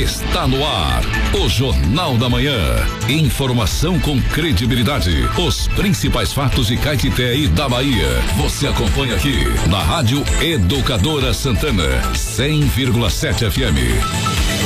Está no ar o Jornal da Manhã. Informação com credibilidade. Os principais fatos de Caetité e da Bahia. Você acompanha aqui na Rádio Educadora Santana, 100,7 FM.